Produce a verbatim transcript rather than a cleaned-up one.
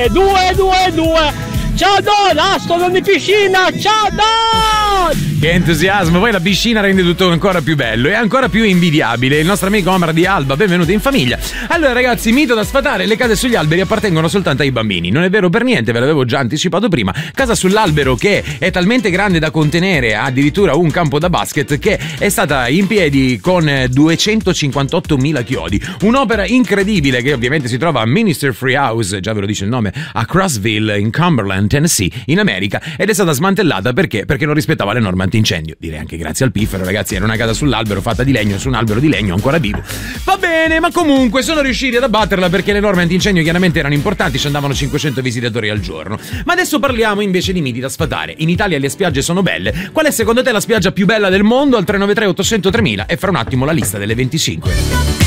due due due due. Ciao Don, Aston di piscina, ciao Don! Che entusiasmo, poi la piscina rende tutto ancora più bello e ancora più invidiabile. Il nostro amico Omar di Alba, benvenuto in famiglia. Allora ragazzi, mito da sfatare, le case sugli alberi appartengono soltanto ai bambini. Non è vero per niente, ve l'avevo già anticipato prima. Casa sull'albero che è talmente grande da contenere addirittura un campo da basket, che è stata in piedi con duecentocinquantottomila chiodi. Un'opera incredibile che ovviamente si trova a Minister Free House, già ve lo dice il nome, a Crossville in Cumberland, Tennessee, in America, ed è stata smantellata perché? Perché non rispettava le norme antincendio. Direi anche grazie al piffero, ragazzi, era una casa sull'albero fatta di legno, su un albero di legno ancora vivo. Va bene, ma comunque sono riusciti ad abbatterla perché le norme antincendio chiaramente erano importanti, ci andavano cinquecento visitatori al giorno. Ma adesso parliamo invece di miti da sfatare. In Italia le spiagge sono belle. Qual è secondo te la spiaggia più bella del mondo? Al tre nove tre otto zero zero tremila e fra un attimo la lista delle venticinque.